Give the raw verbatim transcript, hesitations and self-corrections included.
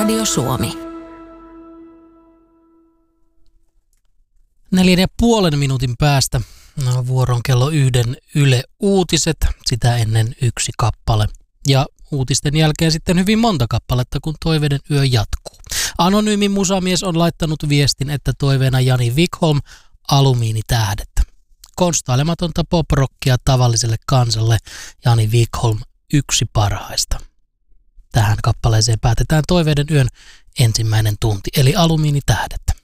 Radio Suomi. Neljän ja puolen minuutin päästä no, vuoron kello yhden Yle Uutiset, sitä ennen yksi kappale. Ja uutisten jälkeen sitten hyvin monta kappaletta, kun Toiveiden yö jatkuu. Anonyymi musamies on laittanut viestin, että toiveena Jani Wikholm, Alumiinitähdet. Konstailematonta poprockia tavalliselle kansalle, Jani Wikholm, yksi parhaista. Tähän kappaleeseen päätetään Toiveiden yön ensimmäinen tunti, eli Alumiinitähdet.